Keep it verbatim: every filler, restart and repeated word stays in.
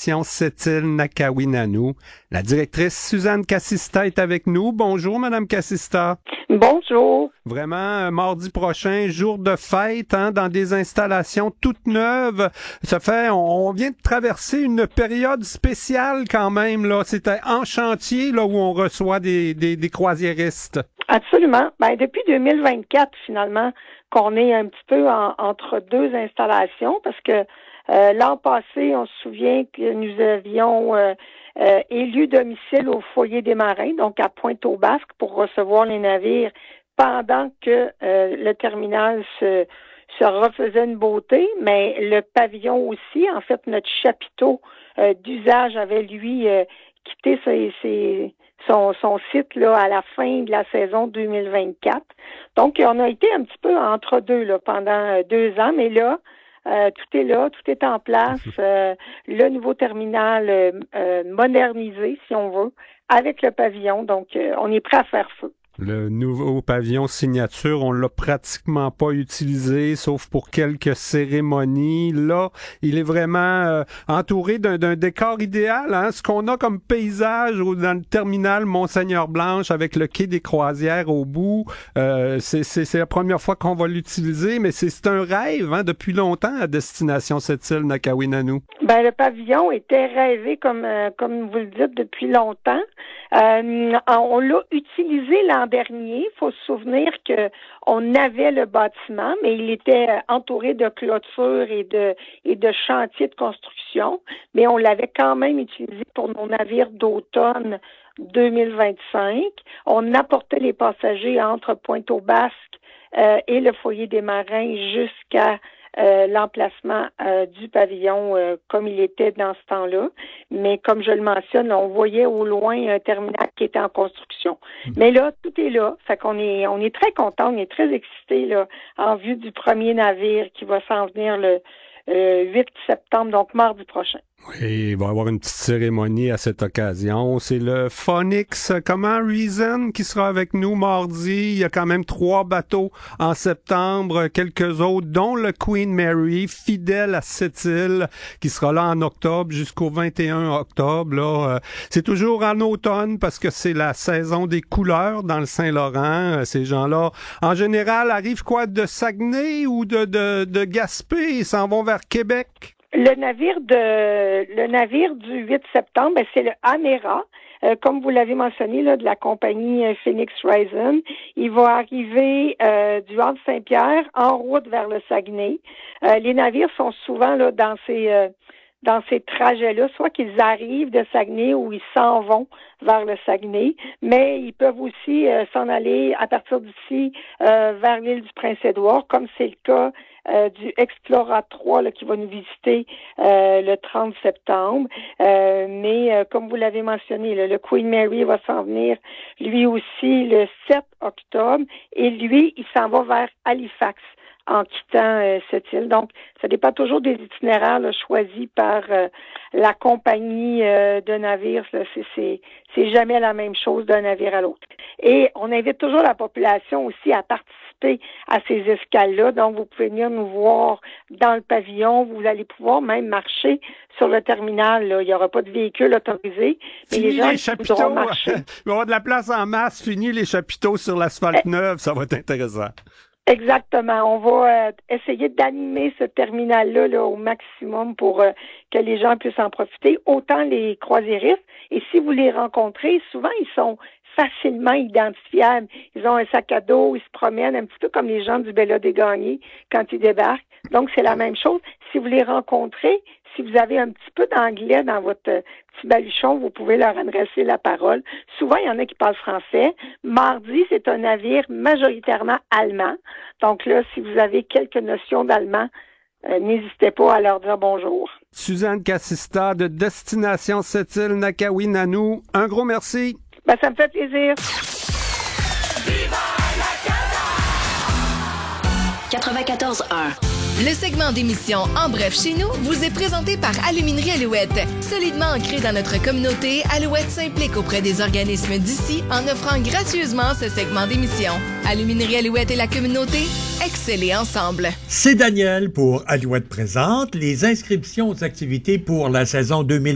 destination Sept-Îles-Nakawi-Nanou. La directrice Suzanne Cassista est avec nous. Bonjour, Madame Cassista. Bonjour. Vraiment, mardi prochain, jour de fête, hein, dans des installations toutes neuves. Ça fait, on, on vient de traverser une période spéciale quand même, là. C'était en chantier, là, où on reçoit des, des, des croisiéristes. Absolument. Ben, depuis deux mille vingt-quatre, finalement, qu'on est un petit peu en, entre deux installations, parce que euh, l'an passé, on se souvient que nous avions euh, euh, élu domicile au foyer des marins, donc à Pointe-aux-Basques, pour recevoir les navires pendant que euh, le terminal se, se refaisait une beauté, mais le pavillon aussi, en fait, notre chapiteau euh, d'usage avait, lui, euh, quitté ses, ses, son, son site là à la fin de la saison deux mille vingt-quatre. Donc, on a été un petit peu entre deux là pendant deux ans, mais là, euh, tout est là, tout est en place. Euh, le nouveau terminal euh, euh, modernisé, si on veut, avec le pavillon. Donc, euh, on est prêt à faire feu. Le nouveau pavillon signature, on l'a pratiquement pas utilisé, sauf pour quelques cérémonies. Là, il est vraiment euh, entouré d'un, d'un décor idéal, hein? Ce qu'on a comme paysage dans le terminal Monseigneur-Blanche avec le quai des croisières au bout, euh, c'est, c'est, c'est la première fois qu'on va l'utiliser, mais c'est, c'est un rêve, hein, depuis longtemps à destination Sept-Îles-Nakawi-Nanou. Ben, le pavillon était rêvé, comme euh, comme vous le dites, depuis longtemps. Euh, on l'a utilisé l'an dernier. Il faut se souvenir que on avait le bâtiment, mais il était entouré de clôtures et de et de chantiers de construction. Mais on l'avait quand même utilisé pour nos navires d'automne deux mille vingt-cinq. On apportait les passagers entre Pointe-aux-Basques euh, et le foyer des marins jusqu'à Euh, l'emplacement euh, du pavillon euh, comme il était dans ce temps-là. Mais comme je le mentionne, on voyait au loin un terminal qui était en construction. Mmh. Mais là, tout est là. Fait qu'on est on est très content, on est très excités là, en vue du premier navire qui va s'en venir le euh, huit septembre, donc mardi prochain. Oui, il va y avoir une petite cérémonie à cette occasion. C'est le Phoenix, comment, Reason, qui sera avec nous mardi. Il y a quand même trois bateaux en septembre, quelques autres, dont le Queen Mary, fidèle à Sept-Îles, qui sera là en octobre jusqu'au vingt et un octobre. Là, c'est toujours en automne parce que c'est la saison des couleurs dans le Saint-Laurent. Ces gens-là, en général, arrivent quoi, de Saguenay ou de, de, de Gaspé et s'en vont vers Québec? Le navire de le navire du huit septembre, ben, c'est le Amera, euh, comme vous l'avez mentionné, là, de la compagnie euh, Phoenix Rising. Il va arriver euh, du Havre-Saint-Pierre en route vers le Saguenay. Euh, les navires sont souvent là dans ces euh, dans ces trajets-là, soit qu'ils arrivent de Saguenay ou ils s'en vont vers le Saguenay, mais ils peuvent aussi euh, s'en aller à partir d'ici euh, vers l'île du Prince-Édouard, comme c'est le cas Euh, du Explorer trois là, qui va nous visiter euh, le trente septembre. Euh, mais euh, comme vous l'avez mentionné, là, le Queen Mary va s'en venir lui aussi le sept octobre et lui, il s'en va vers Halifax en quittant euh, cette île. Donc, ça dépend toujours des itinéraires là, choisis par euh, la compagnie euh, de navires. Là. C'est, c'est, c'est jamais la même chose d'un navire à l'autre. Et on invite toujours la population aussi à participer à ces escales-là. Donc, vous pouvez venir nous voir dans le pavillon. Vous allez pouvoir même marcher sur le terminal. Là. Il n'y aura pas de véhicule autorisé. Mais Fini les gens les chapiteaux. marcher. Il va y avoir de la place en masse. Fini les chapiteaux sur l'asphalte eh. neuve. Ça va être intéressant. Exactement. On va euh, essayer d'animer ce terminal-là là, au maximum pour euh, que les gens puissent en profiter, autant les croisiéristes. Et si vous les rencontrez, souvent, ils sont facilement identifiables. Ils ont un sac à dos, ils se promènent un petit peu comme les gens du Bella des Gagnés quand ils débarquent. Donc, c'est la même chose. Si vous les rencontrez, si vous avez un petit peu d'anglais dans votre petit baluchon, vous pouvez leur adresser la parole. Souvent, il y en a qui parlent français. Mardi, c'est un navire majoritairement allemand. Donc là, si vous avez quelques notions d'allemand, euh, n'hésitez pas à leur dire bonjour. Suzanne Cassista de Destination Sept-Îles-Nakawi-Nanou, un gros merci. Ben, ça me fait plaisir. Viva la casa! quatre-vingt-quatorze un. Le segment d'émission En bref chez nous vous est présenté par Aluminerie Alouette. Solidement ancré dans notre communauté, Alouette s'implique auprès des organismes d'ici en offrant gracieusement ce segment d'émission. Aluminerie Alouette et la communauté, excellez ensemble. C'est Daniel pour Alouette présente les inscriptions aux activités pour la saison deux mille